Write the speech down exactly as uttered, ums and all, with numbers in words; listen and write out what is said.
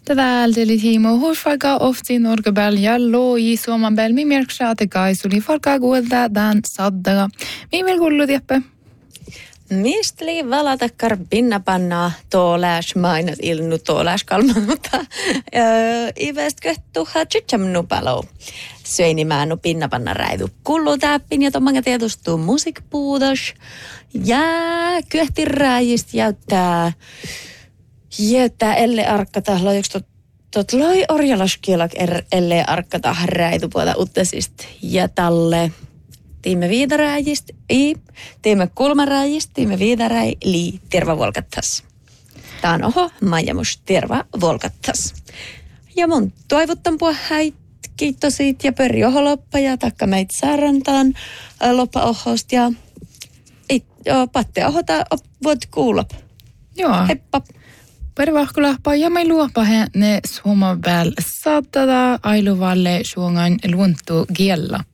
Tätä älteli Timo Hursfarka ofti Norgebel ja loi Suomanbel mi merksaate kaisuli farka kuulta dan saddaga. Mi vil kullut Jeppe? Misteli valata karbinna panna tooläs mainat ilnu tooläs kalmanuta. Ivest köttuha chicham palo. Söini määnu pinna panna räidu kullutäppin ja tomanga tietustuu musiikpuutos. Ja kyhti räjist jäyttää jäyttää elle arkata lojuks tot, tot loi orjalaskielak er, elle arkata räidu puolta uttesist ja talle. Tiimme viidaräjist, i, tiimme kulmaräjist, tiimme viidaräi, li, terva volkattas. Tää on oho, majamus, terva volkattas. Ja mun toivottan puhua häit, kiittosit ja pöri oho loppa ja takka meit saarantaan loppa ohost ja it, jo, patte ohota, voit kuulla. Joo. Heippa. Pervahkulahpa ja me luopa ne Suomanbel saattada ailuvalle suongan luontu kiellä.